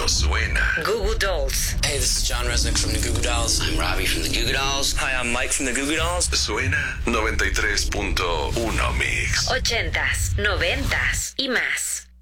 Esto suena. Goo Goo Dolls. Hey, this is John Resnick from the Goo Goo Dolls. I'm Robbie from the Goo Goo Dolls. Hi, I'm Mike from the Goo Goo Dolls. Suena 93.1 Mix. 80s, 90s y más.